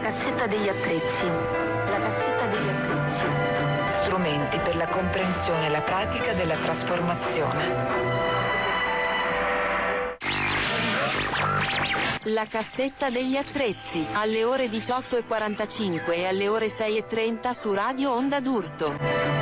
cassetta degli attrezzi. La cassetta degli attrezzi. Strumenti per la comprensione e la pratica della trasformazione. La cassetta degli attrezzi, alle ore 18:45 e alle ore 6:30 su Radio Onda d'Urto.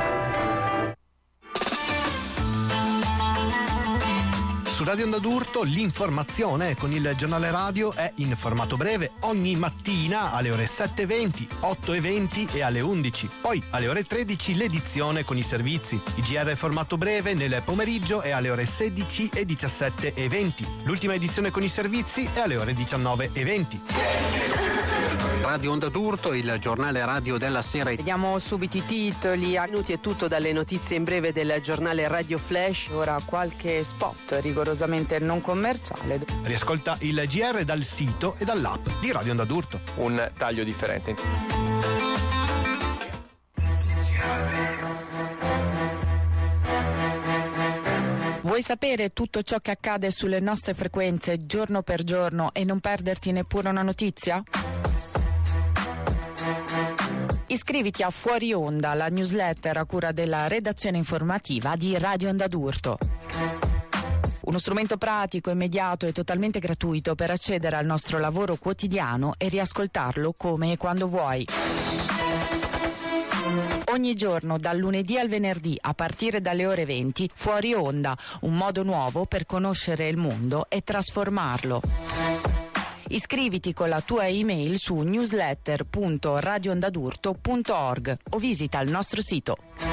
Su Radio Onda d'Urto l'informazione con il giornale radio è in formato breve ogni mattina alle ore 7:20, 8:20 e alle 11. Poi alle ore 13 l'edizione con i servizi. Il GR formato breve nel pomeriggio è alle ore 16 e 17:20. L'ultima edizione con i servizi è alle ore 19:20. Radio Onda d'Urto, il giornale radio della sera. Vediamo subito i titoli. A minuti è tutto dalle notizie in breve del giornale Radio Flash. Ora qualche spot rigorosamente non commerciale. Riascolta il GR dal sito e dall'app di Radio Onda d'Urto. Un taglio differente. Vuoi sapere tutto ciò che accade sulle nostre frequenze giorno per giorno e non perderti neppure una notizia? Iscriviti a Fuori Onda, la newsletter a cura della redazione informativa di Radio Onda d'Urto. Uno strumento pratico, immediato e totalmente gratuito per accedere al nostro lavoro quotidiano e riascoltarlo come e quando vuoi. Ogni giorno, dal lunedì al venerdì, a partire dalle ore 20, Fuori Onda, un modo nuovo per conoscere il mondo e trasformarlo. Iscriviti con la tua email su newsletter.radioondadurto.org o visita il nostro sito.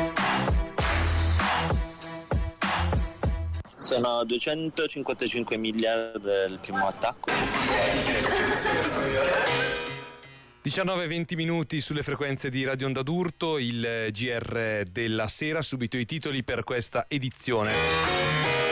Sono 255 miglia del primo attacco. 19-20 minuti sulle frequenze di Radio Onda d'Urto, il GR della sera, subito i titoli per questa edizione.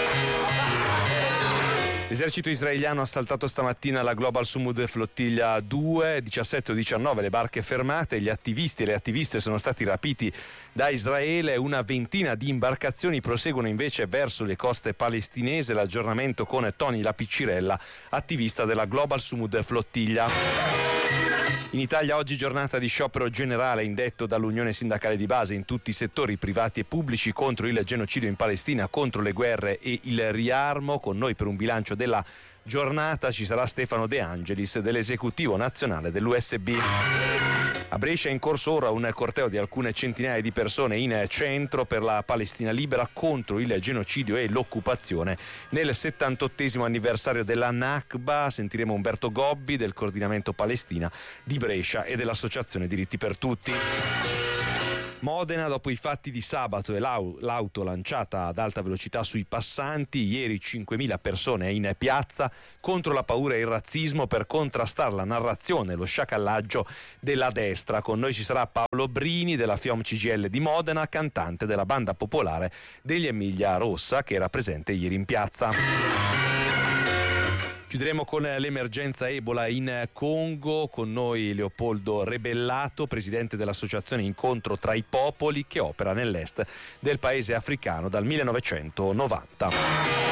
L'esercito israeliano ha assaltato stamattina la Global Sumud Flottiglia 2, 17 o 19 le barche fermate, gli attivisti e le attiviste sono stati rapiti da Israele, una ventina di imbarcazioni proseguono invece verso le coste palestinesi, l'aggiornamento con Tony La Piccirella, attivista della Global Sumud Flottiglia. In Italia oggi giornata di sciopero generale indetto dall'Unione Sindacale di Base in tutti i settori privati e pubblici contro il genocidio in Palestina, contro le guerre e il riarmo. Con noi per un bilancio della giornata ci sarà Stefano De Angelis dell'esecutivo nazionale dell'USB. A Brescia è in corso ora un corteo di alcune centinaia di persone in centro per la Palestina libera contro il genocidio e l'occupazione. Nel 78esimo anniversario della Nakba sentiremo Umberto Gobbi del Coordinamento Palestina di Brescia e dell'Associazione Diritti per Tutti. Modena, dopo i fatti di sabato e l'auto lanciata ad alta velocità sui passanti, ieri 5.000 persone in piazza contro la paura e il razzismo per contrastare la narrazione e lo sciacallaggio della destra. Con noi ci sarà Paolo Brini della FIOM CGIL di Modena, cantante della banda popolare degli Emilia Rossa, che era presente ieri in piazza. Chiuderemo con l'emergenza Ebola in Congo, con noi Leopoldo Rebellato, presidente dell'associazione Incontro tra i Popoli, che opera nell'est del paese africano dal 1990.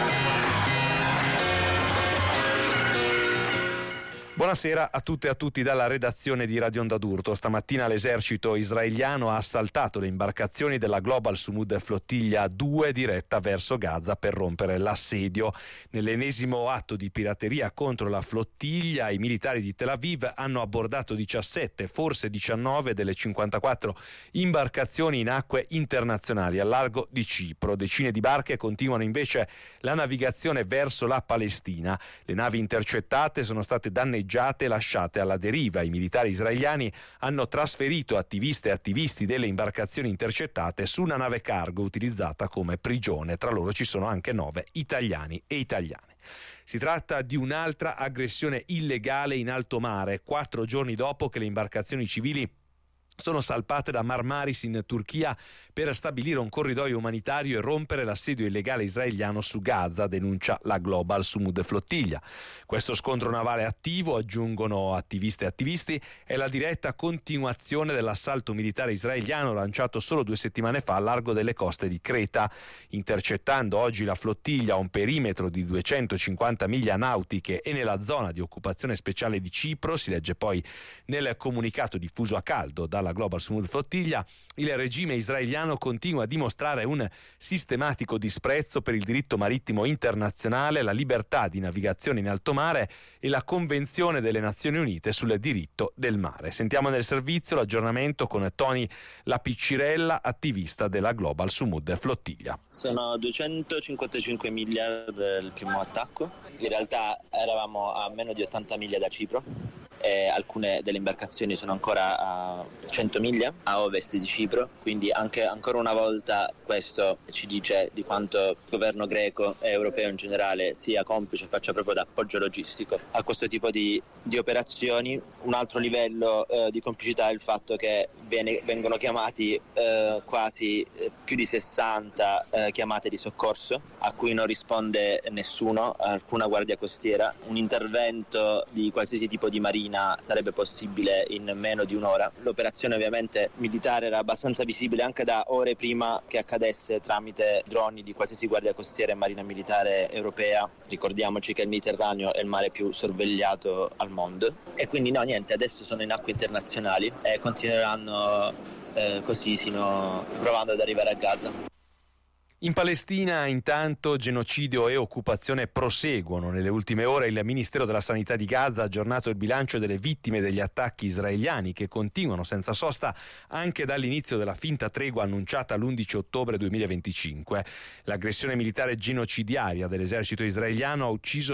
Buonasera a tutte e a tutti dalla redazione di Radio Onda d'Urto. Stamattina l'esercito israeliano ha assaltato le imbarcazioni della Global Sumud Flottiglia 2 diretta verso Gaza per rompere l'assedio. Nell'ennesimo atto di pirateria contro la flottiglia, i militari di Tel Aviv hanno abbordato 17, forse 19 delle 54 imbarcazioni in acque internazionali al largo di Cipro. Decine di barche continuano invece la navigazione verso la Palestina. Le navi intercettate sono state danneggiate e lasciate alla deriva. I militari israeliani hanno trasferito attiviste e attivisti delle imbarcazioni intercettate su una nave cargo utilizzata come prigione. Tra loro ci sono anche 9 italiani e italiane. Si tratta di un'altra aggressione illegale in alto mare, 4 giorni dopo che le imbarcazioni civili sono salpate da Marmaris in Turchia per stabilire un corridoio umanitario e rompere l'assedio illegale israeliano su Gaza, denuncia la Global Sumud Flottiglia. Questo scontro navale attivo, aggiungono attiviste e attivisti, è la diretta continuazione dell'assalto militare israeliano lanciato solo 2 settimane fa al largo delle coste di Creta, intercettando oggi la flottiglia a un perimetro di 250 miglia nautiche e nella zona di occupazione speciale di Cipro. Si legge poi nel comunicato diffuso a caldo dalla Global Sumud Flottiglia: il regime israeliano continua a dimostrare un sistematico disprezzo per il diritto marittimo internazionale, la libertà di navigazione in alto mare e la Convenzione delle Nazioni Unite sul diritto del mare. Sentiamo nel servizio l'aggiornamento con Tony Lapiccirella, attivista della Global Sumud Flottiglia. Sono 255 miglia del primo attacco, in realtà eravamo a meno di 80 miglia da Cipro. Alcune delle imbarcazioni sono ancora a 100 miglia a ovest di Cipro, quindi anche ancora una volta questo ci dice di quanto il governo greco e europeo in generale sia complice e faccia proprio da appoggio logistico a questo tipo di operazioni. Un altro livello di complicità è il fatto che vengono chiamati quasi più di 60 chiamate di soccorso a cui non risponde nessuno, alcuna guardia costiera. Un intervento di qualsiasi tipo di marina sarebbe possibile in meno di un'ora. L'operazione ovviamente militare era abbastanza visibile anche da ore prima che accadesse tramite droni di qualsiasi guardia costiera e marina militare europea. Ricordiamoci che il Mediterraneo è il mare più sorvegliato al mondo e quindi adesso sono in acque internazionali e continueranno così provando ad arrivare a Gaza. In Palestina, intanto, genocidio e occupazione proseguono. Nelle ultime ore il Ministero della Sanità di Gaza ha aggiornato il bilancio delle vittime degli attacchi israeliani, che continuano senza sosta anche dall'inizio della finta tregua annunciata l'11 ottobre 2025. L'aggressione militare genocidiaria dell'esercito israeliano ha ucciso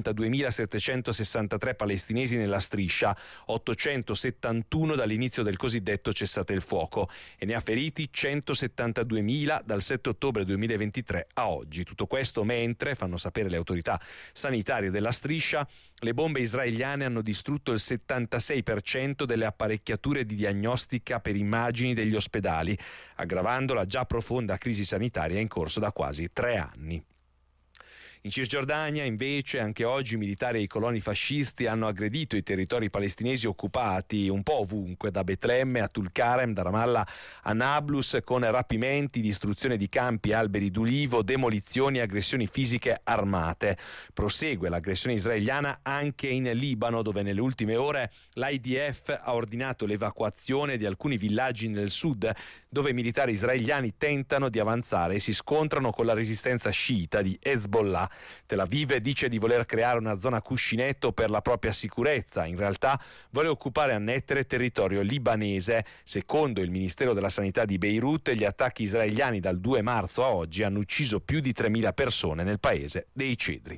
72.763 palestinesi nella striscia, 871 dall'inizio del cosiddetto cessate il fuoco, e ne ha feriti 172.000 dal 7 ottobre 2023 a oggi. Tutto questo mentre, fanno sapere le autorità sanitarie della striscia, le bombe israeliane hanno distrutto il 76% delle apparecchiature di diagnostica per immagini degli ospedali, aggravando la già profonda crisi sanitaria in corso da quasi 3 anni. In Cisgiordania, invece, anche oggi militari e i coloni fascisti hanno aggredito i territori palestinesi occupati un po' ovunque, da Betlemme a Tulkarem, da Ramallah a Nablus, con rapimenti, distruzione di campi e alberi d'ulivo, demolizioni e aggressioni fisiche armate. Prosegue l'aggressione israeliana anche in Libano, dove nelle ultime ore l'IDF ha ordinato l'evacuazione di alcuni villaggi nel sud, dove i militari israeliani tentano di avanzare e si scontrano con la resistenza sciita di Hezbollah. Tel Aviv dice di voler creare una zona cuscinetto per la propria sicurezza. In realtà vuole occupare e annettere territorio libanese. Secondo il Ministero della Sanità di Beirut, gli attacchi israeliani dal 2 marzo a oggi hanno ucciso più di 3.000 persone nel paese dei Cedri.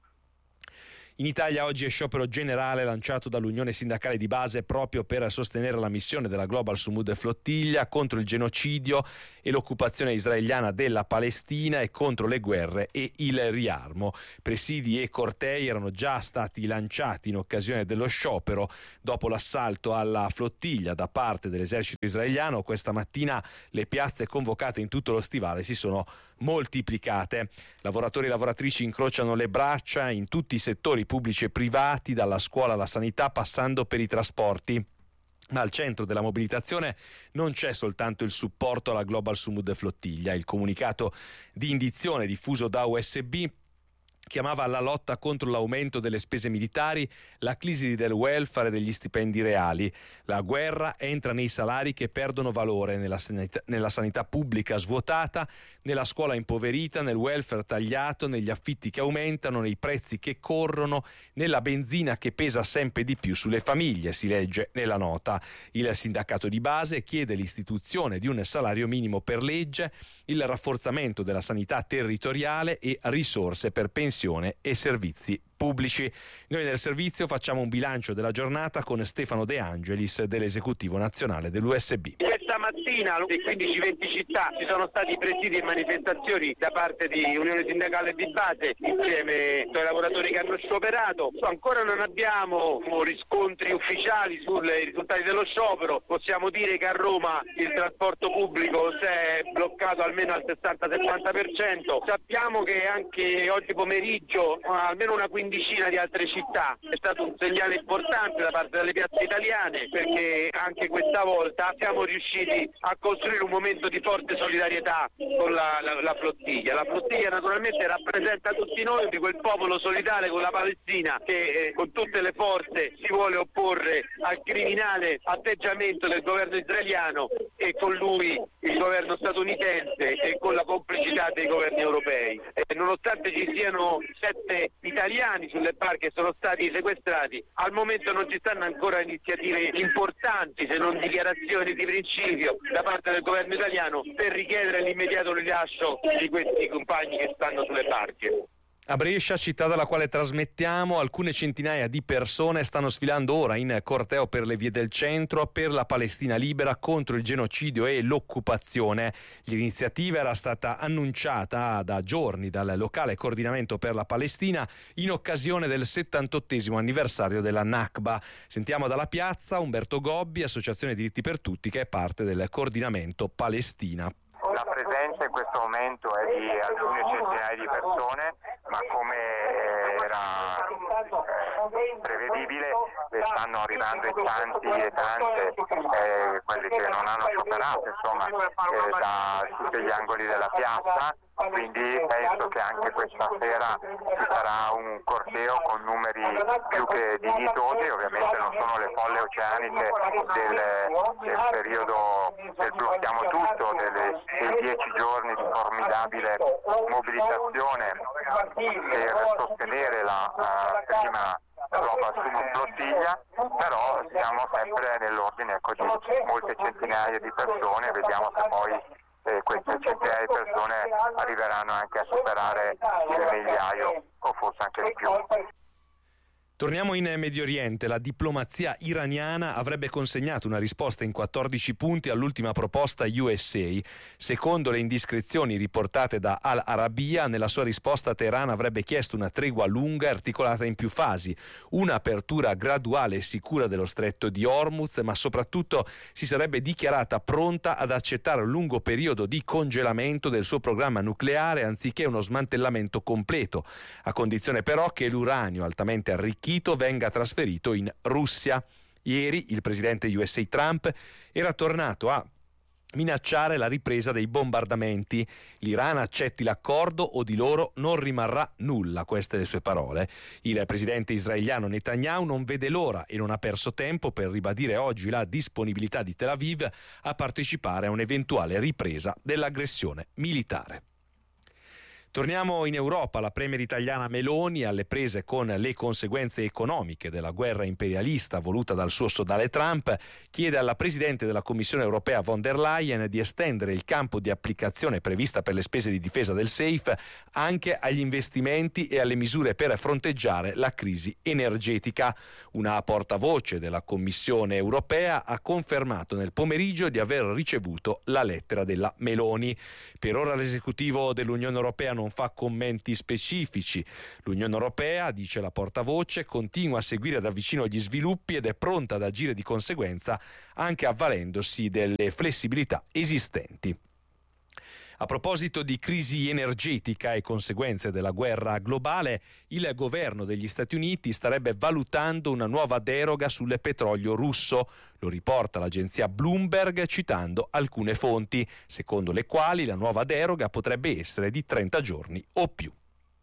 In Italia oggi è sciopero generale lanciato dall'Unione Sindacale di Base proprio per sostenere la missione della Global Sumud Flottiglia contro il genocidio e l'occupazione israeliana della Palestina e contro le guerre e il riarmo. Presidi e cortei erano già stati lanciati in occasione dello sciopero dopo l'assalto alla flottiglia da parte dell'esercito israeliano. Questa mattina le piazze convocate in tutto lo stivale si sono moltiplicate. Lavoratori e lavoratrici incrociano le braccia in tutti i settori pubblici e privati, dalla scuola alla sanità, passando per i trasporti. Ma al centro della mobilitazione non c'è soltanto il supporto alla Global Sumud Flottiglia. Il comunicato di indizione diffuso da USB chiamava alla lotta contro l'aumento delle spese militari, la crisi del welfare e degli stipendi reali. La guerra entra nei salari che perdono valore, nella sanità pubblica svuotata, nella scuola impoverita, nel welfare tagliato, negli affitti che aumentano, nei prezzi che corrono, nella benzina che pesa sempre di più sulle famiglie, si legge nella nota. Il sindacato di base chiede l'istituzione di un salario minimo per legge, il rafforzamento della sanità territoriale e risorse per pensione e servizi pubblici. Noi nel servizio facciamo un bilancio della giornata con Stefano De Angelis dell'esecutivo nazionale dell'USB. Questa mattina alle 15-20 città ci sono stati presidi e manifestazioni da parte di Unione Sindacale di Base insieme ai lavoratori che hanno scioperato. Ancora non abbiamo riscontri ufficiali sui risultati dello sciopero. Possiamo dire che a Roma il trasporto pubblico si è bloccato almeno al 60-70%. Sappiamo che anche oggi pomeriggio almeno una quindicina di altre città è stato un segnale importante da parte delle piazze italiane, perché anche questa volta siamo riusciti a costruire un momento di forte solidarietà con la flottiglia. La flottiglia naturalmente rappresenta tutti noi, di quel popolo solidale con la Palestina che con tutte le forze si vuole opporre al criminale atteggiamento del governo israeliano e con lui il governo statunitense e con la complicità dei governi europei. Nonostante ci siano 7 italiani sulle barche che sono stati sequestrati, al momento non ci stanno ancora iniziative importanti, se non dichiarazioni di principio da parte del governo italiano per richiedere l'immediato rilascio di questi compagni che stanno sulle barche. A Brescia, città dalla quale trasmettiamo, alcune centinaia di persone stanno sfilando ora in corteo per le vie del centro per la Palestina libera contro il genocidio e l'occupazione. L'iniziativa era stata annunciata da giorni dal locale coordinamento per la Palestina in occasione del 78° anniversario della Nakba. Sentiamo dalla piazza Umberto Gobbi, Associazione Diritti per Tutti, che è parte del coordinamento Palestina. La presenza in questo momento è di alcune centinaia di persone, ma come era prevedibile stanno arrivando in tanti e tante quelli che non hanno scioperato, insomma, da tutti gli angoli della piazza. Quindi penso che anche questa sera ci sarà un corteo con numeri più che dignitosi. Ovviamente non sono le folle oceaniche del periodo del blocchiamo tutto, dei 10 giorni di formidabile mobilitazione per sostenere la prima Global Summit flottiglia, però siamo sempre nell'ordine di molte centinaia di persone. Vediamo se poi queste centinaia di persone arriveranno anche a superare il migliaio o forse anche di più. Torniamo in Medio Oriente. La diplomazia iraniana avrebbe consegnato una risposta in 14 punti all'ultima proposta USA. Secondo le indiscrezioni riportate da Al Arabiya, nella sua risposta Teheran avrebbe chiesto una tregua lunga e articolata in più fasi, un'apertura graduale e sicura dello stretto di Hormuz, ma soprattutto si sarebbe dichiarata pronta ad accettare un lungo periodo di congelamento del suo programma nucleare anziché uno smantellamento completo, a condizione però che l'uranio altamente arricchito venga trasferito in Russia. Ieri il presidente USA Trump era tornato a minacciare la ripresa dei bombardamenti. L'Iran accetti l'accordo o di loro non rimarrà nulla, queste le sue parole. Il presidente israeliano Netanyahu non vede l'ora e non ha perso tempo per ribadire oggi la disponibilità di Tel Aviv a partecipare a un'eventuale ripresa dell'aggressione militare. Torniamo in Europa. La premier italiana Meloni, alle prese con le conseguenze economiche della guerra imperialista voluta dal suo sodale Trump, chiede alla presidente della Commissione europea von der Leyen di estendere il campo di applicazione prevista per le spese di difesa del SAFE anche agli investimenti e alle misure per fronteggiare la crisi energetica. Una portavoce della Commissione europea ha confermato nel pomeriggio di aver ricevuto la lettera della Meloni. Per ora l'esecutivo dell'Unione Europea non fa commenti specifici. L'Unione Europea, dice la portavoce, continua a seguire da vicino gli sviluppi ed è pronta ad agire di conseguenza anche avvalendosi delle flessibilità esistenti. A proposito di crisi energetica e conseguenze della guerra globale, il governo degli Stati Uniti starebbe valutando una nuova deroga sul petrolio russo. Lo riporta l'agenzia Bloomberg citando alcune fonti, secondo le quali la nuova deroga potrebbe essere di 30 giorni o più.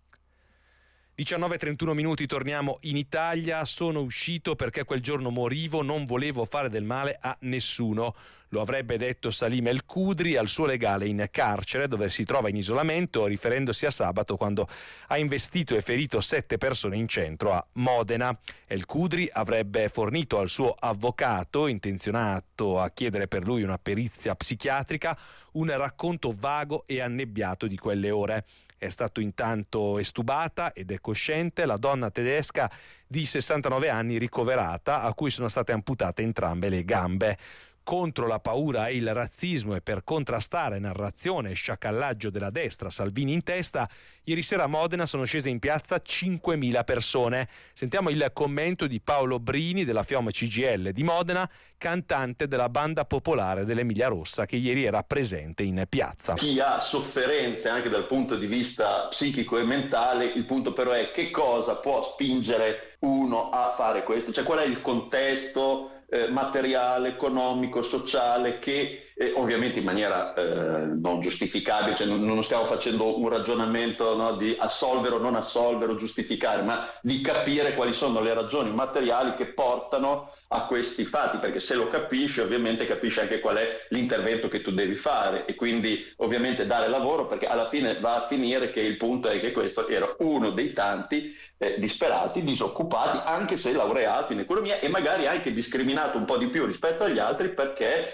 19:31 minuti, torniamo in Italia. Sono uscito perché quel giorno morivo, non volevo fare del male a nessuno. Lo avrebbe detto Salim El Khudri al suo legale in carcere, dove si trova in isolamento, riferendosi a sabato quando ha investito e ferito 7 persone in centro a Modena. El Khudri avrebbe fornito al suo avvocato, intenzionato a chiedere per lui una perizia psichiatrica, un racconto vago e annebbiato di quelle ore. è stato intanto estubata ed è cosciente la donna tedesca di 69 anni ricoverata, a cui sono state amputate entrambe le gambe. Contro la paura e il razzismo e per contrastare narrazione e sciacallaggio della destra, Salvini in testa, ieri sera a Modena sono scese in piazza 5.000 persone. Sentiamo il commento di Paolo Brini della FIOM CGIL di Modena, cantante della banda popolare dell'Emilia Rossa, che ieri era presente in piazza. Chi ha sofferenze anche dal punto di vista psichico e mentale, il punto però è che cosa può spingere uno a fare questo, cioè qual è il contesto materiale, economico, sociale che ovviamente in maniera non giustificabile, cioè non stiamo facendo un ragionamento, no, di assolvere o non assolvere o giustificare, ma di capire quali sono le ragioni materiali che portano a questi fatti, perché se lo capisci ovviamente capisci anche qual è l'intervento che tu devi fare e quindi ovviamente dare lavoro, perché alla fine va a finire che il punto è che questo era uno dei tanti disperati, disoccupati, anche se laureati in economia e magari anche discriminato un po' di più rispetto agli altri perché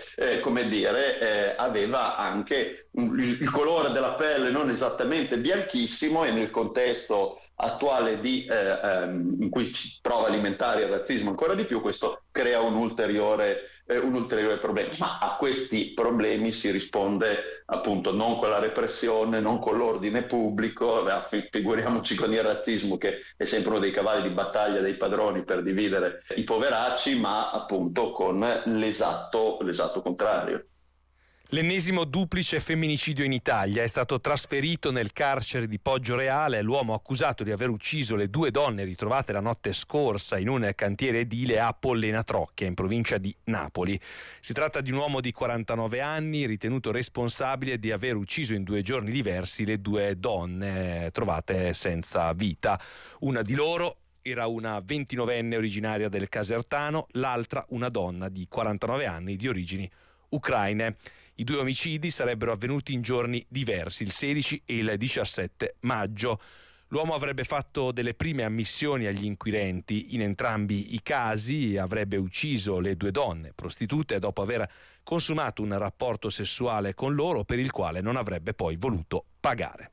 aveva anche il colore della pelle non esattamente bianchissimo e nel contesto attuale in cui si prova a alimentare il razzismo ancora di più, questo crea un ulteriore problema. Ma a questi problemi si risponde appunto non con la repressione, non con l'ordine pubblico, figuriamoci con il razzismo che è sempre uno dei cavalli di battaglia dei padroni per dividere i poveracci, ma appunto con l'esatto contrario. L'ennesimo duplice femminicidio in Italia. È stato trasferito nel carcere di Poggioreale l'uomo accusato di aver ucciso le 2 donne ritrovate la notte scorsa in un cantiere edile a Pollena Trocchia, in provincia di Napoli. Si tratta di un uomo di 49 anni, ritenuto responsabile di aver ucciso in 2 giorni diversi le 2 donne trovate senza vita. Una di loro era una 29enne originaria del Casertano, l'altra una donna di 49 anni di origini ucraine. I 2 omicidi sarebbero avvenuti in giorni diversi, il 16 e il 17 maggio. L'uomo avrebbe fatto delle prime ammissioni agli inquirenti. In entrambi i casi avrebbe ucciso le 2 donne prostitute dopo aver consumato un rapporto sessuale con loro per il quale non avrebbe poi voluto pagare.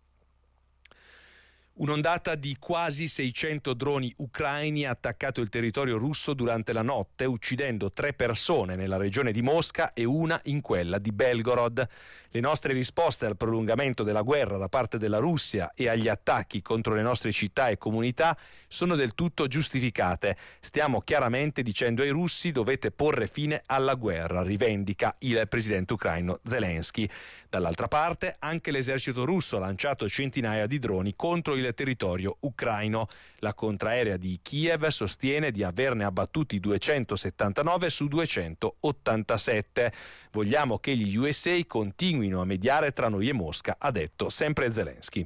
Un'ondata di quasi 600 droni ucraini ha attaccato il territorio russo durante la notte, uccidendo 3 persone nella regione di Mosca e una in quella di Belgorod. Le nostre risposte al prolungamento della guerra da parte della Russia e agli attacchi contro le nostre città e comunità sono del tutto giustificate. Stiamo chiaramente dicendo ai russi: dovete porre fine alla guerra, rivendica il presidente ucraino Zelensky. Dall'altra parte, anche l'esercito russo ha lanciato centinaia di droni contro il territorio ucraino. La contraerea di Kiev sostiene di averne abbattuti 279 su 287. Vogliamo che gli USA continuino a mediare tra noi e Mosca, ha detto sempre Zelensky.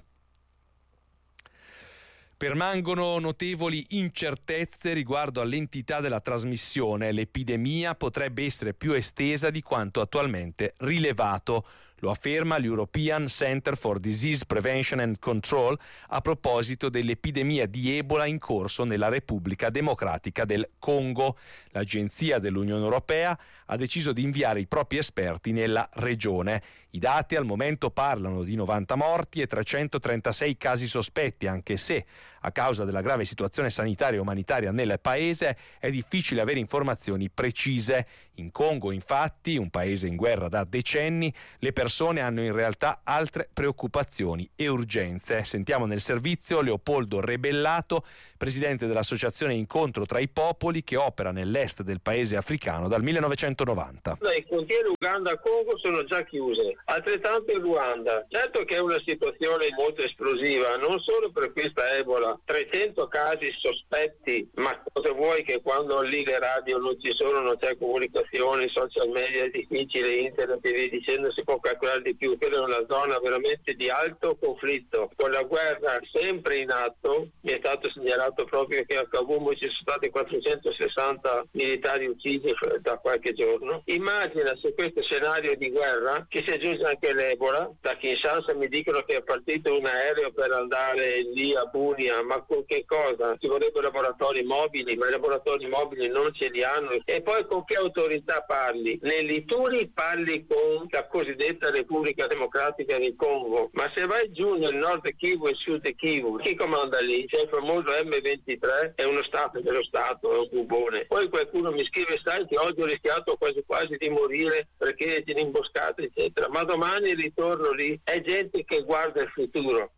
Permangono notevoli incertezze riguardo all'entità della trasmissione. L'epidemia potrebbe essere più estesa di quanto attualmente rilevato. Lo afferma l'European Center for Disease Prevention and Control a proposito dell'epidemia di Ebola in corso nella Repubblica Democratica del Congo. L'agenzia dell'Unione Europea ha deciso di inviare i propri esperti nella regione. I dati al momento parlano di 90 morti e 336 casi sospetti, anche se a causa della grave situazione sanitaria e umanitaria nel paese è difficile avere informazioni precise. In Congo, infatti, un paese in guerra da decenni, le persone hanno in realtà altre preoccupazioni e urgenze. Sentiamo nel servizio Leopoldo Rebellato, presidente dell'associazione Incontro tra i Popoli, che opera nell'est del paese africano dal 1990. Le frontiere Uganda-Congo sono già chiuse, altrettanto in Ruanda. Certo che è una situazione molto esplosiva, non solo per questa Ebola, 300 casi sospetti, ma cosa vuoi che quando lì le radio non ci sono, non c'è comunicazione, social media è difficile, internet e via dicendo, si può calcolare di più. Quella è una zona veramente di alto conflitto, con la guerra sempre in atto. Mi è stato segnalato proprio che a Kavumu ci sono stati 460 militari uccisi da qualche giorno. Immagina se questo scenario di guerra, che si aggiunge anche l'Ebola. Da Kinshasa mi dicono che è partito un aereo per andare lì a Bunia ma con che cosa? Ci vorrebbero laboratori mobili, ma i laboratori mobili non ce li hanno. E poi con che autorità parli? Nell'Ituri parli con la cosiddetta Repubblica Democratica del Congo, ma se vai giù nel nord Kivu e sud Kivu, chi comanda lì? C'è il famoso M23, è uno stato dello Stato, è un bubone. Poi qualcuno mi scrive: sai che oggi ho rischiato quasi quasi di morire perché c'è un'imboscata, eccetera. Ma domani ritorno lì, è gente che guarda il futuro.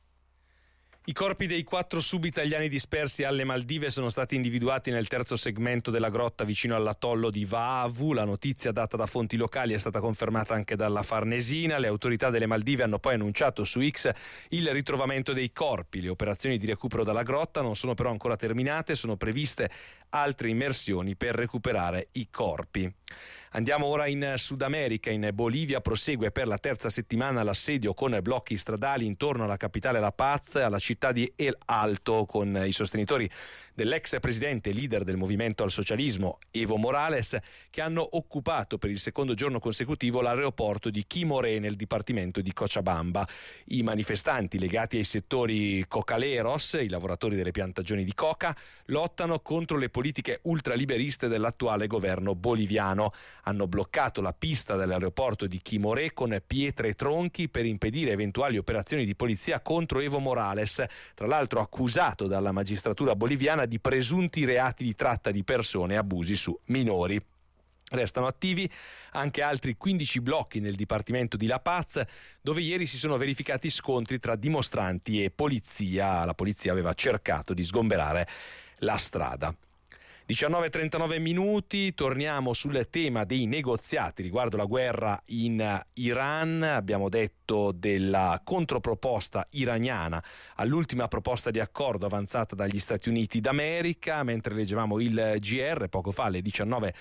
I corpi dei 4 sub-italiani dispersi alle Maldive sono stati individuati nel terzo segmento della grotta vicino all'atollo di Vaavu. La notizia data da fonti locali è stata confermata anche dalla Farnesina. Le autorità delle Maldive hanno poi annunciato su X il ritrovamento dei corpi. Le operazioni di recupero dalla grotta non sono però ancora terminate, sono previste altre immersioni per recuperare i corpi. Andiamo ora in Sud America. In Bolivia prosegue per la terza settimana l'assedio con blocchi stradali intorno alla capitale La Paz e alla città di El Alto, con i sostenitori dell'ex presidente e leader del movimento al socialismo Evo Morales, che hanno occupato per il secondo giorno consecutivo l'aeroporto di Quimoré nel dipartimento di Cochabamba. I manifestanti legati ai settori cocaleros, i lavoratori delle piantagioni di coca, lottano contro le politiche ultraliberiste dell'attuale governo boliviano. Hanno bloccato la pista dell'aeroporto di Quimoré con pietre e tronchi per impedire eventuali operazioni di polizia contro Evo Morales, tra l'altro accusato dalla magistratura boliviana di presunti reati di tratta di persone e abusi su minori. Restano attivi anche altri 15 blocchi nel dipartimento di La Paz, dove ieri si sono verificati scontri tra dimostranti e polizia. La polizia aveva cercato di sgomberare la strada. 19:39 minuti, torniamo sul tema dei negoziati riguardo la guerra in Iran. Abbiamo detto della controproposta iraniana all'ultima proposta di accordo avanzata dagli Stati Uniti d'America, mentre leggevamo il GR poco fa alle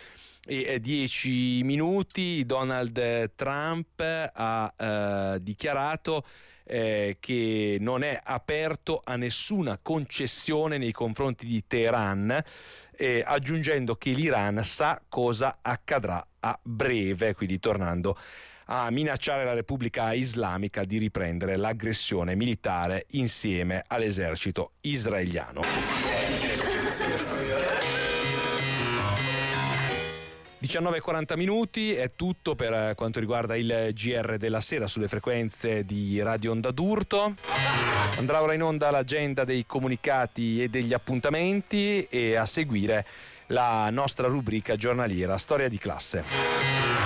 19:10 minuti. Donald Trump ha dichiarato che non è aperto a nessuna concessione nei confronti di Teheran, aggiungendo che l'Iran sa cosa accadrà a breve, quindi tornando a minacciare la Repubblica Islamica di riprendere l'aggressione militare insieme all'esercito israeliano. 19:40 minuti, è tutto per quanto riguarda il GR della sera sulle frequenze di Radio Onda d'Urto. Andrà ora in onda l'agenda dei comunicati e degli appuntamenti e a seguire la nostra rubrica giornaliera Storia di classe.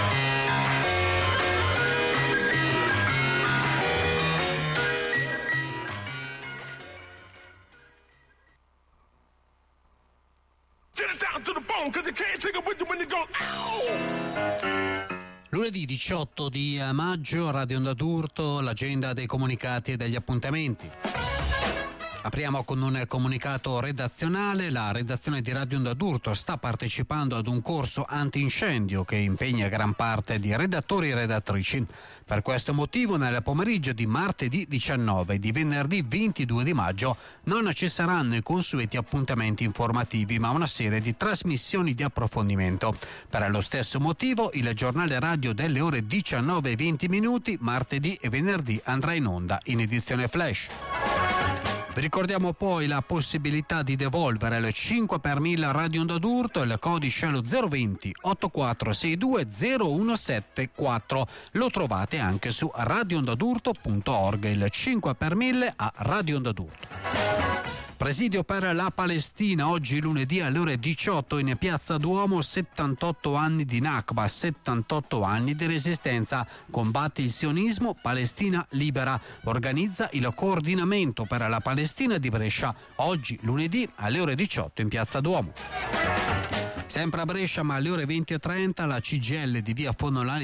Lunedì 18 di maggio, Radio Onda d'Urto, l'agenda dei comunicati e degli appuntamenti. Apriamo con un comunicato redazionale. La redazione di Radio Onda d'Urto sta partecipando ad un corso antincendio che impegna gran parte di redattori e redattrici. Per questo motivo nel pomeriggio di martedì 19 e di venerdì 22 di maggio non ci saranno i consueti appuntamenti informativi, ma una serie di trasmissioni di approfondimento. Per lo stesso motivo il giornale radio delle ore 19:20 martedì e venerdì andrà in onda in edizione flash. Vi ricordiamo poi la possibilità di devolvere il 5 per 1000 Radio Onda d'Urto, il codice è lo 020 8462 0174. Lo trovate anche su radioondadurto.org, il 5 per 1000 a Radio Onda d'Urto. Presidio per la Palestina, oggi lunedì alle ore 18 in Piazza Duomo, 78 anni di Nakba, 78 anni di resistenza. Combatte il sionismo, Palestina libera. Organizza il coordinamento per la Palestina di Brescia, oggi lunedì alle ore 18 in Piazza Duomo. Sempre a Brescia, ma alle ore 20:30, la CGIL di via Fonolani